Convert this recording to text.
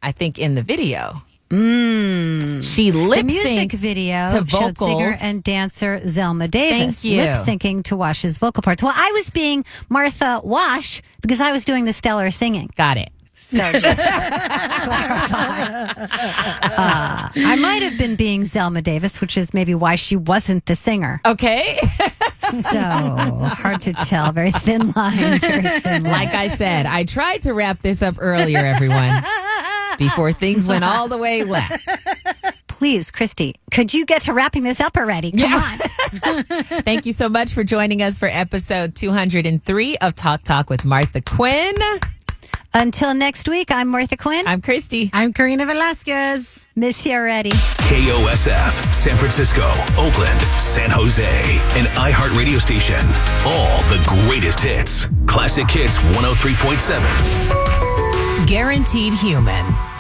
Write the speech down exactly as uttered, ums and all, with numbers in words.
I think, in the video. Mm. She lip The music synced video to showed singer vocals. and dancer Zelma Davis Thank you. lip syncing to Wash's vocal parts. Well, I was being Martha Wash because I was doing the stellar singing. Got it. So just to clarify. Uh, I might have been being Zelma Davis, which is maybe why she wasn't the singer. Okay. So hard to tell. Very thin line. Very thin line. Like I said, I tried to wrap this up earlier, everyone, before things went all the way left. Please, Christy, could you get to wrapping this up already? Come Yeah. on. Thank you so much for joining us for episode two hundred three of Talk Talk with Martha Quinn. Until next week, I'm Martha Quinn. I'm Christy. I'm Karina Velasquez. Miss you already. K O S F, San Francisco, Oakland, San Jose, an iHeart radio station. All the greatest hits. Classic Hits one oh three point seven. Guaranteed Human.